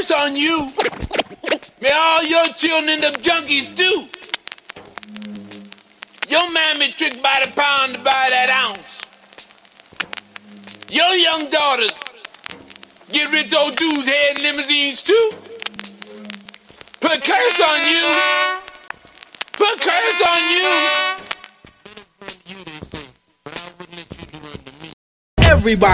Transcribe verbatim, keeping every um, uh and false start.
curse on you. May all your children end up junkies too. Your man be tricked by the pound to buy that ounce. Your young daughters get rich old dudes head in limousines too. Put a curse on you. Put a curse on you. Everybody.